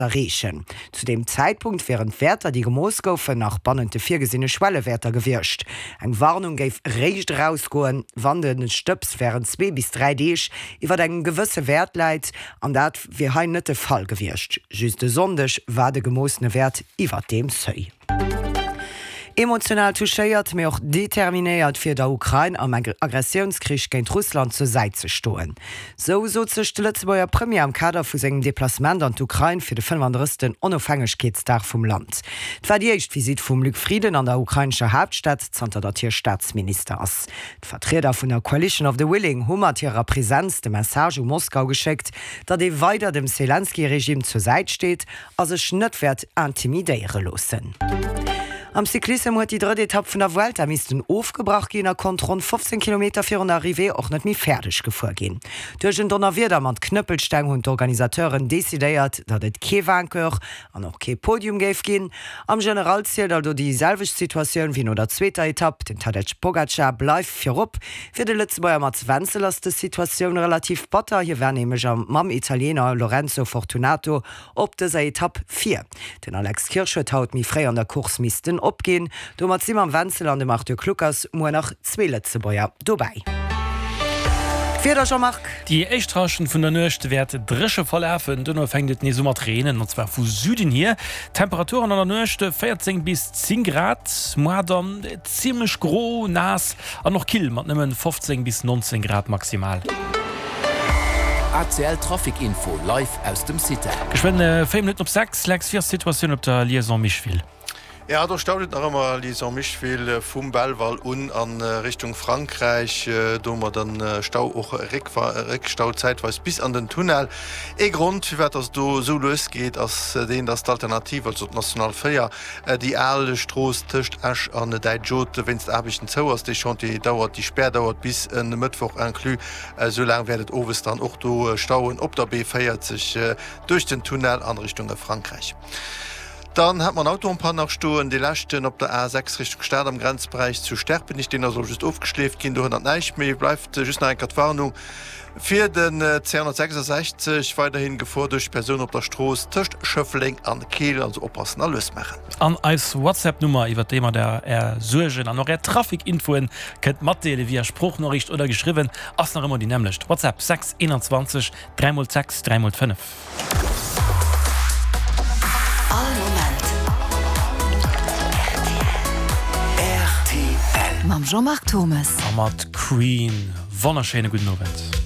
erreichen. Zu dem Zeitpunkt wären Wärter die Gemoosgoufen nach bannende viergesinne Schwellewärter gewircht. Eng Warnung geif recht rausgoen, wann den Stöps wären 2 bis 3 Deeg iwwer eng gewësse Wert leit, an dat wie hain net de Fall gewircht. Just de sondech war de gemoosne Wert iwwer dem Söi. Emotional touchéiert mir auch determinéiert fir der Ukraine am Aggressionskrieg géint Russland zur Seite zu stoen. So sech de Lützebauer Premier am Kader vu segem Deplacement an d'Ukraine fir de 35. Onofhängigkeitstag vum Land. D'wer die echt Visit vum Luc Frieden an der ukrainscher Hauptstadt zanter der Tierstaatsminister ass. D'Vertreter vun der Coalition of the Willing hummert ihrer Präsenz de Message um Moskau geschickt, dat e weiter dem Zelensky-Regime zur Seite steht, as sech net werd intimidéiere losen. Am Cyklisme huet die dritte Etappe vun der Vuelta misisten aufgebracht gin kont rund 15 km fir an Arrivé och net mi fertig gefuer gin. Duerchen Donnerwieder mat Knëppelsteng hun d'Organisateuren desidéiert, dat et Kewanker an noch ke Podium géif gin. Am Generalziel also die selveg Situationun wie no der zweter Etappe, den Tadej Pogacar bleif firop, fir de Lützebauer mat Wenzel ass de Situationun relativ botter, hier wär nemech am Mam Italiener Lorenzo Fortunato op de se Etappe 4. Den Alex Kirschet haut mi frei an der Kurs misisten opgehen, do mat Simon Wenzel an dem Arthur Kluckers mo nach 2 Lützebauer dobei. Die Eichtraschen vun der Nøchte werd dresche verläfen, dënner fängt nie sommer Tränen, und zwar vu Süden hier. Temperaturen an der Nøchte 14 bis 10 Grad, Modern ziemlich gro, nass, an noch kill, mat nimmen 15 bis 19 Grad maximal. ACL Traffic-Info live aus dem City. Geschwende 5 Minuten op 6, lägs 4 Situation op der Liaison Michwil. Ja, da staudet noch immer Liaison Michwil vom Belval an Richtung Frankreich, do man dann Stau auch Rückstau zeitweise bis an den Tunnel. Grund, wie das so losgeht, als den das Alternative, also National Feier, die alle Stroß tischt Asch an der Jod, wenn es abischen Zau ist, die Sperr dauert bis Mittwoch inklu, so lange werdet Oves dann auch do stauen, ob der B feiert sich durch den Tunnel an Richtung Frankreich. Dann hat man Autobahn nach Stoen die Lächten op der A6 Richtung Stadt am Grenzbereich zu sterben, nicht den er so just aufgeschläft kind nicht mehr bleibt just eine Warnung. Für den 266 weiterhin gefordert durch Personen op der Stroß Tischcht Schöffling an Kehl also oppassen alles machen. An als WhatsApp-Nummer iwwer Thema der Surgen an noch Trafikinfoen kennt Matteele wie Spruchnachricht oder geschrieben ass noch immer die nämlichcht WhatsApp 621 3x6 3x5. Mam Jean-Marc Thomas. Mat Queen, wonnerschöne guten Abend.